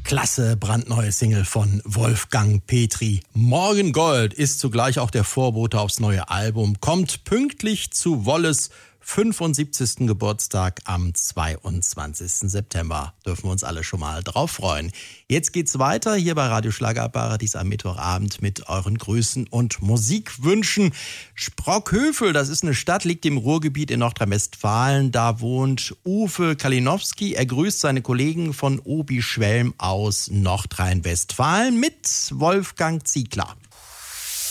Klasse, brandneue Single von Wolfgang Petri. Morgengold ist zugleich auch der Vorbote aufs neue Album, kommt pünktlich zu Wolles 75. Geburtstag am 22. September. Dürfen wir uns alle schon mal drauf freuen. Jetzt geht's weiter hier bei Radio Schlagerparadies am Mittwochabend mit euren Grüßen und Musikwünschen. Sprockhövel, das ist eine Stadt, liegt im Ruhrgebiet in Nordrhein-Westfalen. Da wohnt Uwe Kalinowski. Er grüßt seine Kollegen von Obi-Schwelm aus Nordrhein-Westfalen mit Wolfgang Ziegler.